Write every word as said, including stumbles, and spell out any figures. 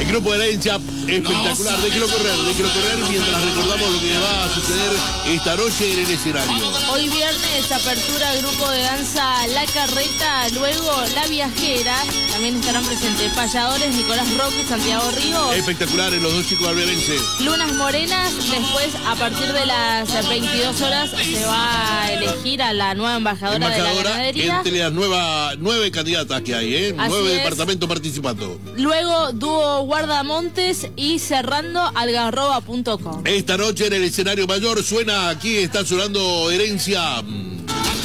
El grupo de Herencia, espectacular. Déjelo correr, déjelo correr mientras recordamos lo que va a suceder esta noche en el escenario. Hoy viernes, apertura grupo de danza La Carreta, luego La Viajera. También estarán presentes Payadores, Nicolás Roque, Santiago Ríos. Espectaculares los dos chicos alberenses. Lunas Morenas. Después, a partir de las veintidós horas, se va a elegir a la nueva embajadora, embajadora de la ganadería. Entre las nueva, nueve candidatas que hay, ¿eh? Así Nueve es. departamentos participando. Luego, dúo Guardamontes y cerrando algarroba punto com. Esta noche en el escenario mayor suena, aquí está sonando Herencia.